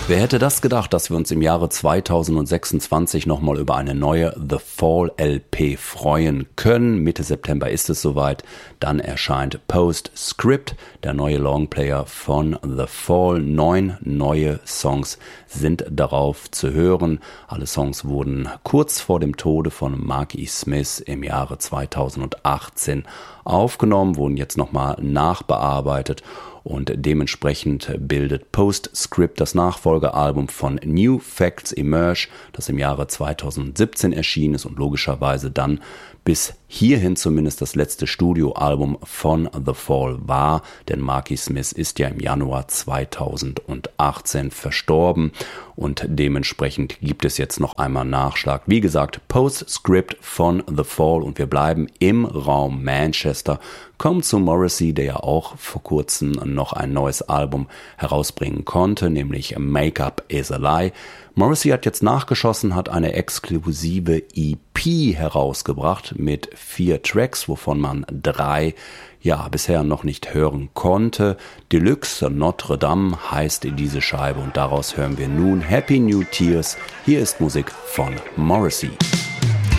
Wer hätte das gedacht, dass wir uns im Jahre 2026 nochmal über eine neue The Fall LP freuen können. Mitte September ist es soweit. Dann erscheint Postscript, der neue Longplayer von The Fall. 9 neue Songs sind darauf zu hören. Alle Songs wurden kurz vor dem Tode von Mark E. Smith im Jahre 2018 aufgenommen, wurden jetzt nochmal nachbearbeitet. Und dementsprechend bildet Postscript das Nachfolgealbum von New Facts Emerge, das im Jahre 2017 erschienen ist und logischerweise dann bis hierhin zumindest das letzte Studioalbum von The Fall war, denn Mark E. Smith ist ja im Januar 2018 verstorben und dementsprechend gibt es jetzt noch einmal Nachschlag. Wie gesagt, Postscript von The Fall und wir bleiben im Raum Manchester, kommen zu Morrissey, der ja auch vor kurzem noch ein neues Album herausbringen konnte, nämlich Make Up Is a Lie. Morrissey hat jetzt nachgeschossen, hat eine exklusive EP herausgebracht mit 4 Tracks, wovon man 3 bisher noch nicht hören konnte. Deluxe Notre Dame heißt diese Scheibe und daraus hören wir nun Happy New Tears. Hier ist Musik von Morrissey.